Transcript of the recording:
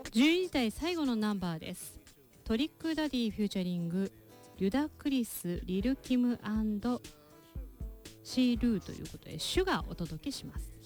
12時台最後のナンバーです。トリックダディフューチャリングリュダクリス、リルキム&シールーということでシュがお届けします。